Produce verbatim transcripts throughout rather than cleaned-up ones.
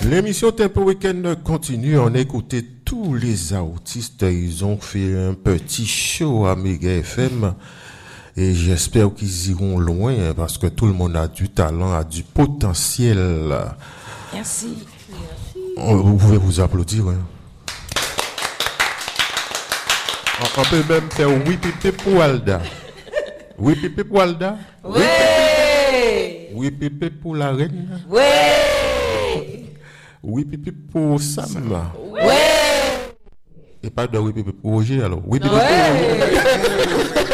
L'émission Tempo Weekend continue. On a écouté tous les artistes. Ils ont fait un petit show à Mega F M. Et j'espère qu'ils iront loin parce que tout le monde a du talent, a du potentiel. Merci. On, vous pouvez vous applaudir. Hein. On, on peut même faire oui pépé pour Alda. Oui pépé pour Alda. Oui. Oui pépé pour la reine. Oui. Oui pépé pour Sam. Oui. Et pas de oui pépé pour Roger alors. Oui pépé Ouais. pour Roger.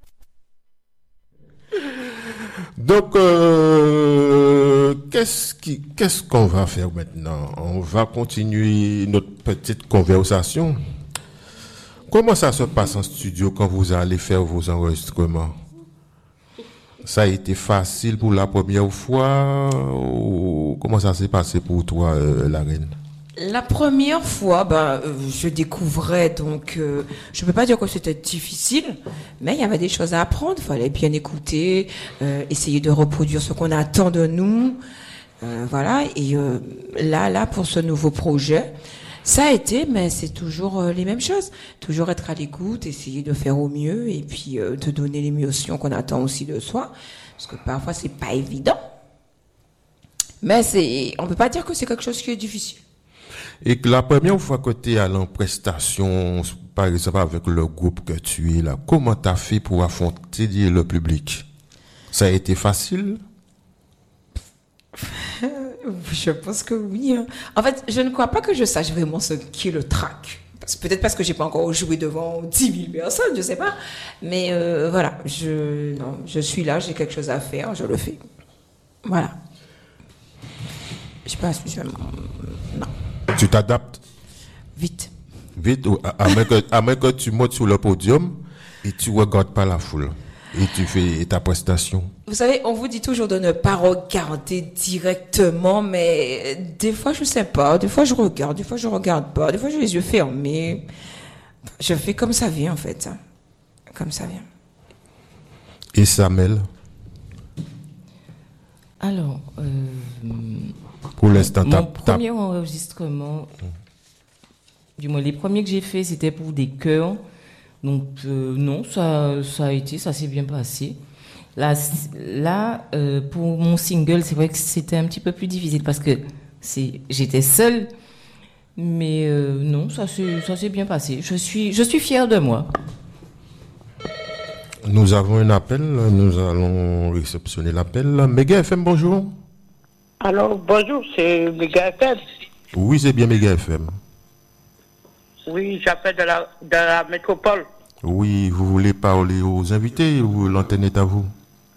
Donc, euh, qu'est-ce, qui, qu'est-ce qu'on va faire maintenant? On va continuer notre petite conversation. Comment ça se passe en studio quand vous allez faire vos enregistrements? Ça a été facile pour la première fois ou comment ça s'est passé pour toi, euh, la reine? La première fois, ben, euh, je découvrais, donc euh, je ne peux pas dire que c'était difficile, mais il y avait des choses à apprendre. Il fallait bien écouter, euh, essayer de reproduire ce qu'on attend de nous. Euh, voilà. Et euh, là, là, pour ce nouveau projet, ça a été, mais c'est toujours euh, les mêmes choses. Toujours être à l'écoute, essayer de faire au mieux et puis euh, de donner l'émotion qu'on attend aussi de soi. Parce que parfois, c'est pas évident. Mais c'est, on peut pas dire que c'est quelque chose qui est difficile. Et que la première fois que tu es allé en prestation, par exemple avec le groupe que tu es là, comment tu as fait pour affronter le public? Ça a été facile? Je pense que oui. En fait, je ne crois pas que je sache vraiment ce qu'est le track. Peut-être parce que j'ai pas encore joué devant dix mille personnes, je sais pas. Mais euh, voilà, je, non, je suis là, j'ai quelque chose à faire, je le fais. Voilà. Je sais pas, je, non. Tu t'adaptes? Vite. Vite, à moins que, à moins que tu montes sur le podium et tu regardes pas la foule. Et tu fais ta prestation. Vous savez, on vous dit toujours de ne pas regarder directement, mais des fois, je sais pas. Des fois, je regarde, des fois, je regarde pas. Des fois, j'ai les yeux fermés. Je fais comme ça vient, en fait. Comme ça vient. Et Samuel? Alors, euh, pour l'instant, mon premier enregistrement, du moins les premiers que j'ai fait, c'était pour des chœurs. Donc euh, non, ça, ça a été, ça s'est bien passé. Là, là euh, pour mon single, c'est vrai que c'était un petit peu plus difficile parce que c'est, j'étais seule. Mais euh, non, ça s'est, ça s'est bien passé. Je suis, je suis fière de moi. Nous avons un appel, nous allons réceptionner l'appel. Mega F M, bonjour. Alors, bonjour, c'est Mega F M. Oui, c'est bien Mega F M. Oui, j'appelle de la, de la métropole. Oui, vous voulez parler aux invités ou l'antenne est à vous?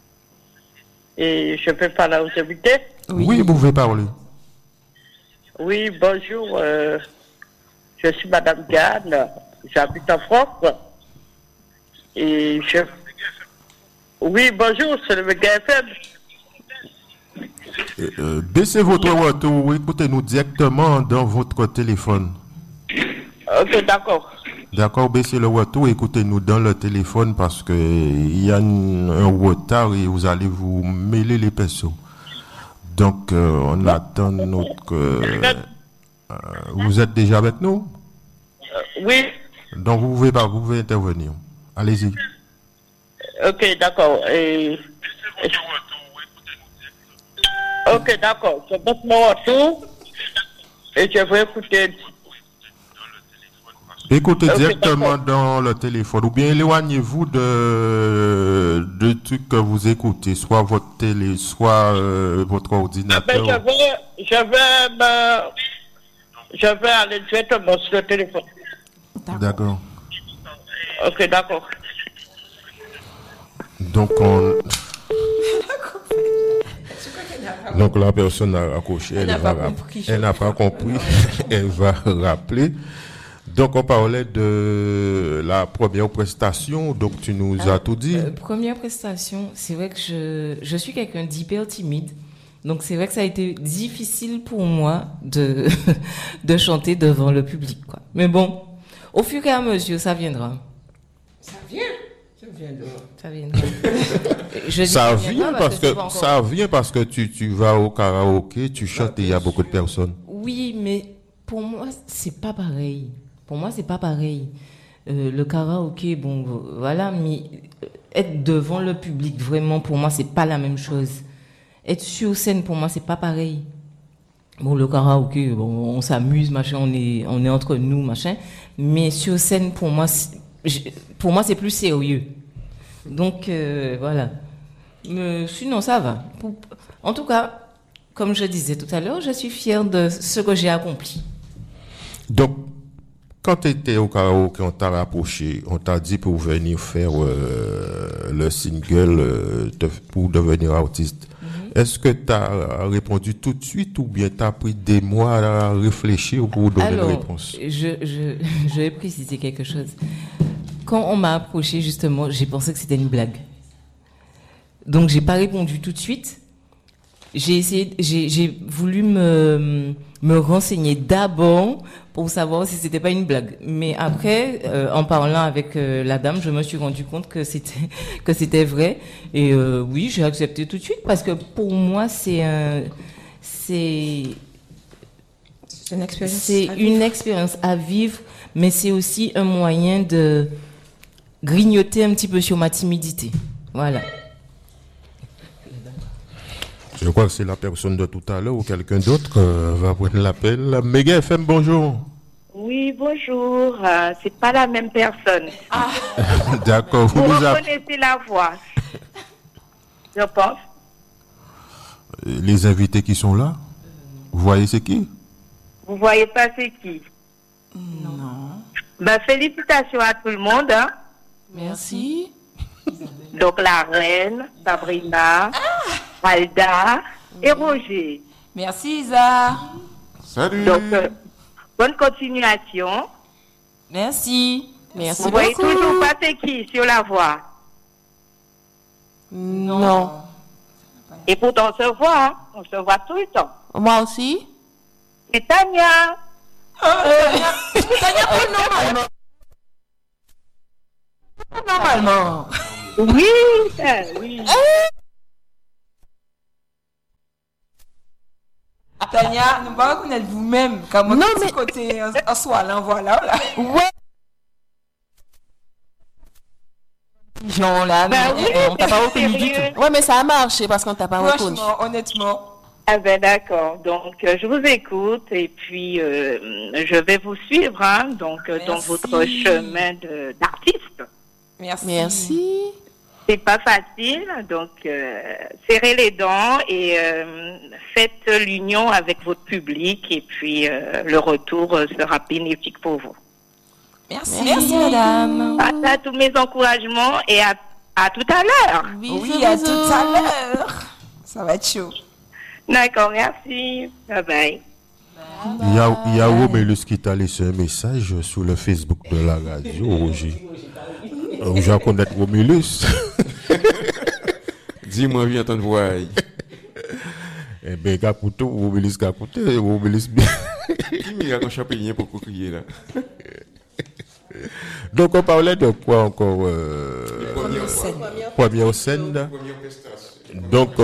Et je peux parler aux invités? Oui, oui, vous pouvez parler. Oui, bonjour, euh, je suis Madame Diane, j'habite en France. Et je... Oui, bonjour, c'est le Mega F M. Euh, euh, baissez votre retour, écoutez-nous directement dans votre téléphone. Ok, d'accord. D'accord, baissez le retour, écoutez-nous dans le téléphone parce que il y a un, un retard et vous allez vous mêler les pinceaux. Donc, euh, on attend notre... Euh, euh, vous êtes déjà avec nous? euh, Oui. Donc, vous pouvez, vous pouvez intervenir. Allez-y. Ok, d'accord. Et... Ok, d'accord. Je passe mon retour et je vais écouter... Écoutez okay, directement dans le téléphone ou bien éloignez-vous de, de trucs que vous écoutez, soit votre télé, soit euh, votre ordinateur. Ah ben je vais, je vais, me, je vais aller directement sur le téléphone. D'accord. D'accord. Ok, d'accord. Donc on... Donc la personne a accroché, elle, elle, va compris, elle n'a pas compris, elle va rappeler. Donc, on parlait de la première prestation, donc tu nous Alors, as tout dit. Euh, première prestation, c'est vrai que je, je suis quelqu'un d'hyper timide. Donc, c'est vrai que ça a été difficile pour moi de, de chanter devant le public, quoi. Mais bon, au fur et à mesure, ça viendra. Ça vient? Ça viendra. Ça viendra. Je dis ça ça vient parce que, que ça vient parce que tu, tu vas au karaoké, tu chantes et il y a beaucoup de personnes. Oui, oui, mais pour moi, c'est pas pareil. Pour moi, c'est pas pareil. Euh, le karaoké, bon, voilà, mais être devant le public, vraiment, pour moi, c'est pas la même chose. Être sur scène, pour moi, c'est pas pareil. Bon, le karaoké, bon, on s'amuse, machin, on est, on est entre nous, machin. Mais sur scène, pour moi, c'est, pour moi, c'est plus sérieux. Donc, euh, voilà. Mais sinon, ça va. Pour, en tout cas, comme je disais tout à l'heure, je suis fière de ce que j'ai accompli. Donc, quand tu étais au karaoké, on t'a rapproché, on t'a dit pour venir faire euh, le single euh, de, pour devenir artiste. Mm-hmm. Est-ce que tu as répondu tout de suite ou bien tu as pris des mois à réfléchir pour donner Alors, une réponse? je, je, je vais préciser quelque chose. Quand on m'a approché, justement, j'ai pensé que c'était une blague. Donc, j'ai pas répondu tout de suite. J'ai essayé, j'ai, j'ai voulu me, me renseigner d'abord pour savoir si c'était pas une blague. Mais après, euh, en parlant avec euh, la dame, je me suis rendu compte que c'était, que c'était vrai. Et euh, oui, j'ai accepté tout de suite parce que pour moi, c'est un, c'est, c'est une expérience. C'est une expérience à vivre, mais c'est aussi un moyen de grignoter un petit peu sur ma timidité. Voilà. Je crois que c'est la personne de tout à l'heure ou quelqu'un d'autre qui euh, va prendre l'appel. Méga F M, bonjour. Oui, bonjour. Euh, c'est pas la même personne. Ah. D'accord. Vous, vous reconnaissez a... la voix, je pense. Les invités qui sont là, vous voyez c'est qui? Vous voyez pas c'est qui? Non. Ben, félicitations à tout le monde. Hein. Merci. Donc la reine, Sabrina, ah. Alda et Roger. Merci Isa. Salut. Donc euh, bonne continuation. Merci. Merci Vous beaucoup. voyez toujours pas c'est qui sur la voix? Non. Et pourtant on se voit, hein. On se voit tout le temps. Moi aussi. C'est Tania. Euh, Tania, plus normalement. Normalement. Oui, euh, oui. Tania, nous va reconnaître vous-même comme un petit côté en soi, là, voilà. Là. Ouais. Jean, là, Ben mais, oui, on t'a pas reconnu du tout. Ouais, mais ça a marché parce qu'on t'a pas reconnu. Franchement, honnêtement. Ah ben d'accord, donc euh, je vous écoute et puis euh, je vais vous suivre hein, donc euh, dans votre chemin de, d'artiste. Merci. Merci. C'est pas facile, donc euh, serrez les dents et euh, faites l'union avec votre public et puis euh, le retour euh, sera bénéfique pour vous. Merci, Merci madame. À, à tous mes encouragements et à, à tout à l'heure. Oui, oui à tout à l'heure. Ça va être chaud. D'accord, merci. Bye bye. Il y a, il y a Romélus qui t'a laissé un message sur le Facebook de la radio, Roger. Je connais Romélus. Dis-moi, viens t'en voir. Eh bien, Caputo, Romélus Caputo, Romélus bien. Qui m'y a un champignon pour crier là? Donc, on parlait de quoi encore euh, Première scène. Première scène. Donc,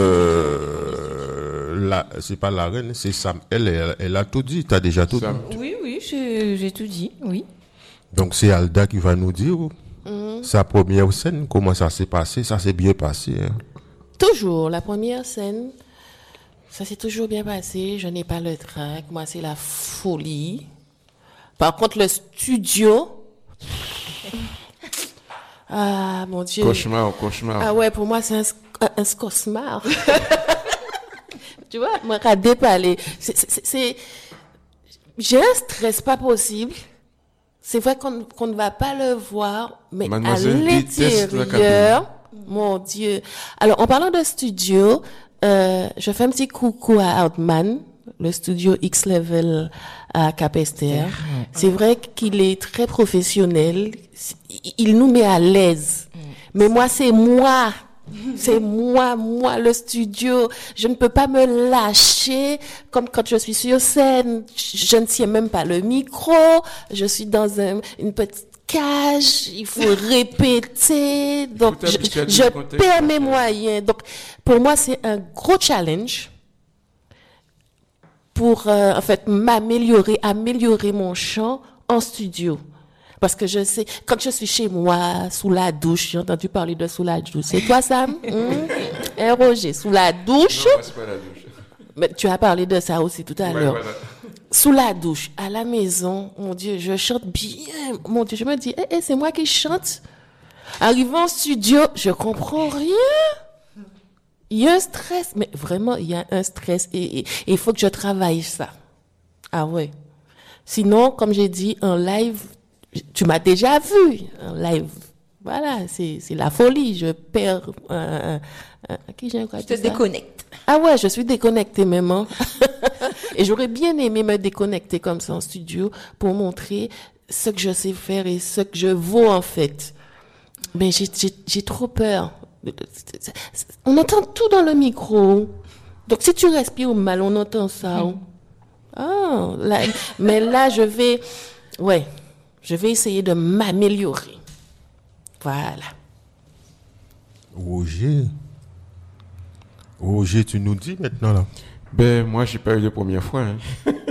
euh, la, c'est pas la reine, c'est Sam. Elle, elle, elle a tout dit. Tu as déjà tout Sam. dit. Oui, oui, j'ai, j'ai tout dit, oui. Donc, c'est Alda qui va nous dire mm-hmm. sa première scène, comment ça s'est passé. Ça s'est bien passé. Hein. Toujours, la première scène, ça s'est toujours bien passé. Je n'ai pas le trac. Moi, c'est la folie. Par contre, le studio. Ah, mon Dieu. Cauchemar, cauchemar. Ah ouais, pour moi, c'est un, un, un cauchemar. Tu vois, moi, regarder parler. C'est, c'est, c'est, j'ai un stress pas possible. C'est vrai qu'on, qu'on ne va pas le voir, mais Mademoiselle à l'intérieur, mon Dieu. Alors, en parlant de studio, euh, je fais un petit coucou à Outman, le studio X-Level à Capesterre. Mmh. C'est vrai qu'il est très professionnel. Il nous met à l'aise. Mmh. Mais moi, c'est moi. C'est moi, moi, le studio. Je ne peux pas me lâcher comme quand je suis sur scène. Je ne tiens même pas le micro. Je suis dans un, une petite cage. Il faut répéter. Donc, je, je perds mes moyens. Donc, pour moi, c'est un gros challenge. pour euh, en fait m'améliorer, améliorer mon chant en studio. Parce que je sais, quand je suis chez moi, sous la douche, j'ai entendu parler de sous la douche. C'est toi, Sam? Hum? Eh, Roger, sous la douche? Non, c'est pas la douche. Mais tu as parlé de ça aussi tout à Ouais, l'heure. voilà. Sous la douche, à la maison, mon Dieu, je chante bien. Mon Dieu, je me dis, eh, eh, c'est moi qui chante. Arrivant en studio, je comprends rien. Il y a un stress, mais vraiment, il y a un stress et et- et il faut que je travaille ça. Ah ouais. Sinon, comme j'ai dit, en live, tu m'as déjà vu en live. Voilà, c'est c'est la folie. Je perds. Euh, euh, qui j'ai encore Je te dit ça? déconnecte. Ah ouais, je suis déconnectée même. Hein. Et j'aurais bien aimé me déconnecter comme ça en studio pour montrer ce que je sais faire et ce que je vaux en fait. Mais j'ai j'ai j'ai trop peur. On entend tout dans le micro. Donc si tu respires mal, on entend ça. Hein. Ah, là, mais là je vais, ouais, je vais essayer de m'améliorer. Voilà. Roger. Roger, tu nous dis maintenant là. Ben, moi, j'ai pas eu la première fois. Hein.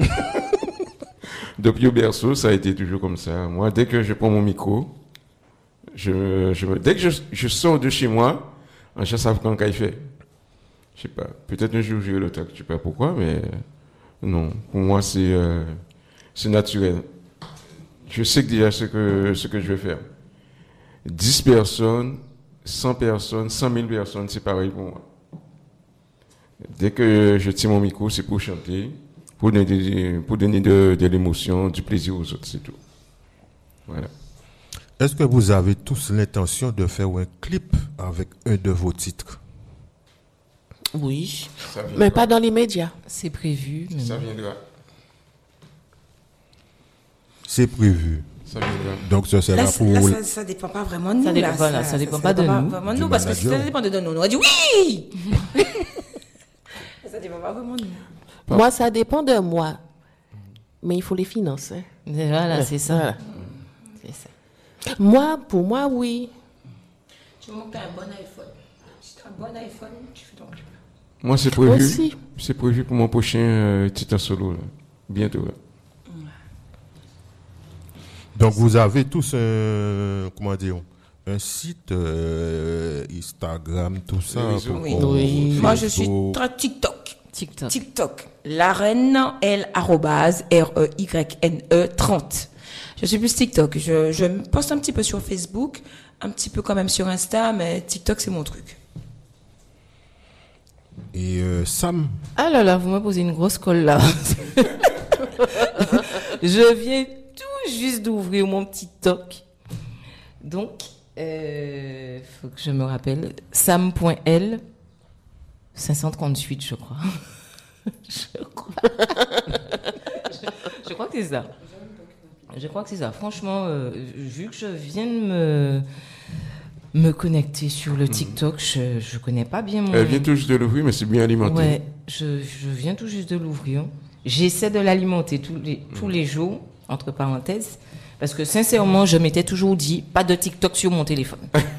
Depuis au berceau, ça a été toujours comme ça. Moi, dès que je prends mon micro, je, je me- dès que je, je sors de chez moi, je sais quand qu'il fait. Je sais pas. Peut-être un jour, j'aurai le temps, je sais pas pourquoi, mais non. Pour moi, c'est euh, c'est naturel. Je sais que déjà ce que, ce que je vais faire. dix personnes, cent personnes, cent mille personnes, c'est pareil pour moi. Dès que je tiens mon micro, c'est pour chanter, pour donner, pour donner de, de l'émotion, du plaisir aux autres, c'est tout. Voilà. Est-ce que vous avez tous l'intention de faire un clip avec un de vos titres? Oui, Ça viendra. mais pas dans les médias. C'est prévu. mais Ça bon. viendra. C'est prévu. Ça viendra. Donc ce sera Là, pour... là, ça, ça dépend pas vraiment de nous. Ça dépend- là, voilà, ça dépend pas de nous, vraiment de du nous, parce que si manager. ça dépend de nous, on aurait dit oui. Ça dépend pas vraiment de nous. Moi, ça dépend de moi. Mais il faut les finances. Hein. Mais Voilà, c'est ça. Voilà. C'est ça. Moi, pour moi, oui. Tu montes un bon iPhone. Si tu as un bon iPhone, tu fais ton clip. Moi, c'est prévu. Aussi. C'est prévu pour mon prochain euh, titre en solo, là. Bientôt, là. Donc vous avez tous un, comment dire, un site, euh, Instagram, tout ça. Les réseaux. pour Oui. qu'on- Oui. Moi, je suis Facebook. très TikTok. TikTok. TikTok. La reine, L, arrobase, R, E, Y, N, E, trente. Je suis plus TikTok. Je, je me poste un petit peu sur Facebook, un petit peu quand même sur Insta, mais TikTok, c'est mon truc. Et euh, Sam, Ah là là, vous me posez une grosse colle là. Je viens tout juste d'ouvrir mon TikTok. Donc, euh, faut que je me rappelle. Sam.L cinq cent trente-huit, je crois. je crois. je, je crois que c'est ça. Je crois que c'est ça. Franchement, euh, vu que je viens de me, me connecter sur le TikTok, je ne connais pas bien mon... Elle vient tout juste de l'ouvrir, mais c'est bien alimenté. Ouais, je, je viens tout juste de l'ouvrir. J'essaie de l'alimenter tous les, tous les jours, entre parenthèses, parce que sincèrement, je m'étais toujours dit, pas de TikTok sur mon téléphone.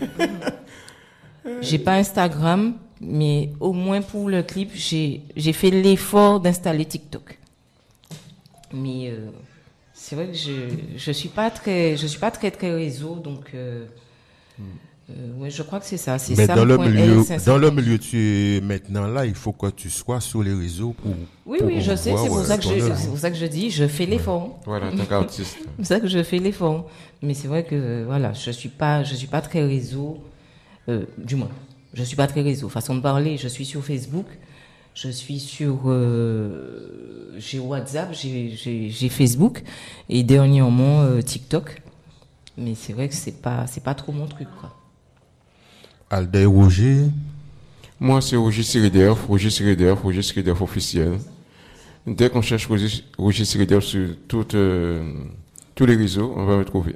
J'ai pas Instagram, mais au moins pour le clip, j'ai, j'ai fait l'effort d'installer TikTok. Mais euh, c'est vrai que je je suis pas très je suis pas très très réseau, donc euh, euh, ouais, je crois que c'est ça. C'est mais dans le Sam.L milieu, cinq cent. dans le milieu, tu es maintenant là, il faut que tu sois sur les réseaux pour. Oui, pour oui, je sais. voir, C'est pour ouais, ça que ton je, œuvre. c'est pour ça que je dis, je fais l'effort. Voilà, en tant qu'artiste. C'est pour ça que je fais l'effort. Mais c'est vrai que euh, voilà, je suis pas, je suis pas très réseau. Euh, du moins, je suis pas très réseau. Façon de parler, je suis sur Facebook, je suis sur, euh, j'ai WhatsApp, j'ai, j'ai, j'ai Facebook et dernièrement euh, TikTok. Mais c'est vrai que c'est pas, c'est pas trop mon truc, quoi. Alday Roger, Moi, c'est Roger Sirider, Roger Sirider, Roger Sirider officiel. Dès qu'on cherche Roger, Roger Sirider sur toutes, euh, tous les réseaux, on va me trouver.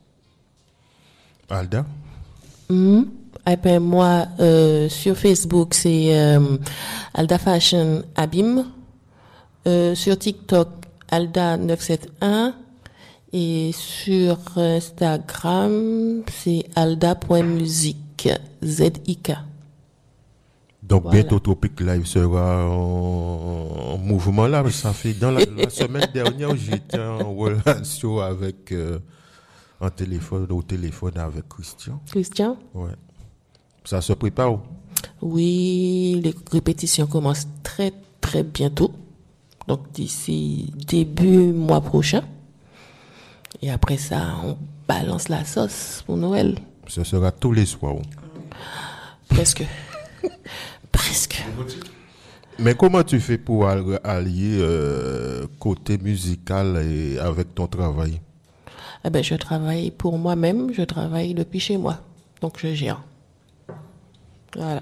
Alda, Mhm. Eh ben, moi, euh, sur Facebook, c'est euh, Alda Fashion Abim. Euh, sur TikTok, Alda neuf cent soixante-un. Et sur Instagram, c'est alda point musique. Z I K. Donc Voilà. bientôt Tropic Live sera en, en mouvement là. Ça fait dans la, la semaine dernière, j'étais en relation avec euh, un téléphone au téléphone avec Christian. Christian? Ouais. Ça se prépare. Oui, les répétitions commencent très très bientôt. Donc d'ici début mois prochain. Et après ça, on balance la sauce pour Noël. Ce sera tous les soirs. Presque. Presque. Mais comment tu fais pour al- allier euh, côté musical et avec ton travail? Eh ben, je travaille pour moi-même, je travaille depuis chez moi. Donc je gère. Voilà.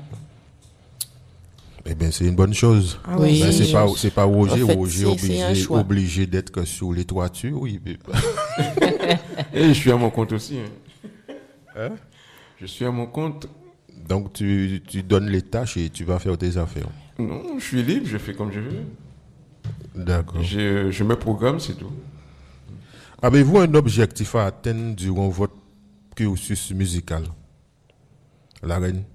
Eh bien, c'est une bonne chose. Ah oui. Ben, c'est je- pas, c'est pas Roger. En fait, Roger c'est- c'est un obligé, choix. obligé d'être sur les toitures. Oui. mais- Et je suis à mon compte aussi. hein. Hein? Je suis à mon compte. Donc, tu, tu donnes les tâches et tu vas faire tes affaires. Non, je suis libre, je fais comme je veux. D'accord. Je, je me programme, c'est tout. Avez-vous un objectif à atteindre durant votre cursus musical? La reine?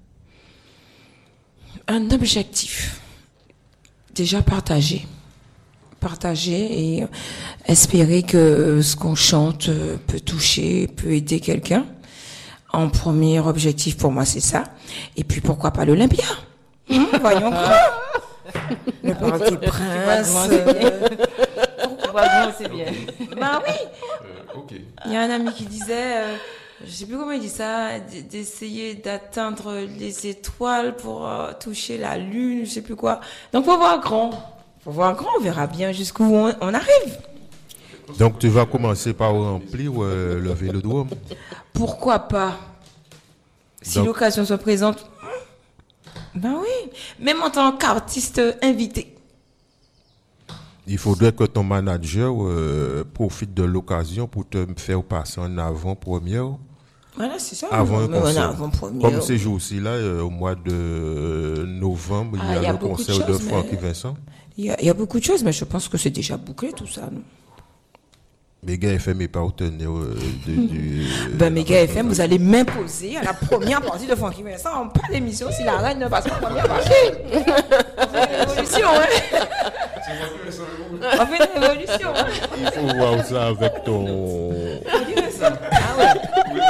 Un objectif. Déjà partager. Partager et espérer que ce qu'on chante euh, peut toucher, peut aider quelqu'un. En premier objectif pour moi, c'est ça. Et puis pourquoi pas l'Olympia? Hum, voyons quoi. Le Parc des Princes. euh, Vraiment, c'est bien. bah oui. Euh, ok. Il y a un ami qui disait, euh, je sais plus comment il dit ça, d- d'essayer d'atteindre les étoiles pour euh, toucher la lune, je sais plus quoi. Donc faut voir grand. Faut voir grand, on verra bien jusqu'où on, on arrive. Donc, tu vas commencer par remplir euh, le vélodrome. Pourquoi pas? Si Donc- l'occasion se présente. Ben oui. Même en tant qu'artiste invité. Il faudrait que ton manager euh, profite de l'occasion pour te faire passer en avant-première. Voilà, c'est ça. Avant un Mais on a concert. avant-première. Comme ces jours-ci, là, euh, au mois de novembre, Ah, il y a, il y a le beaucoup de concert de, choses, mais- Francky Vincent. Il y, a, il y a beaucoup de choses, mais je pense que c'est déjà bouclé tout ça. Non? Méga F M est partenaire euh, de, du. Ben, Méga F M, vous allez m'imposer à la première partie de Francky Vincent. On parle d'émission si la reine ne passe pas la première partie. On fait une révolution, hein. On fait une révolution, hein. Il faut voir ça avec ton. Francky Vincent. Ah ouais.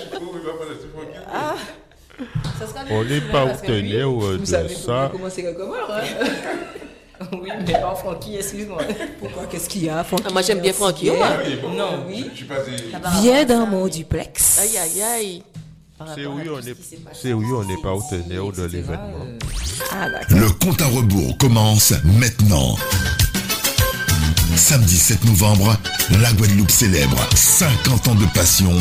Ça sera On est parce que partenaire lui- euh, Vous de savez ça. comment c'est quelque part, hein. Oui, mais pas Francky, excuse-moi. Pourquoi? Qu'est-ce qu'il y a, Francky? Ah, moi, j'aime bien Francky, ouais. Non, oui. Je suis passé. Viens dans mon duplex. Aïe, aïe, aïe. Sérieux, on est, sérieux, on est partenaire de l'événement. Ah, d'accord. Le compte à rebours commence maintenant. Samedi sept novembre, la Guadeloupe célèbre cinquante ans de passion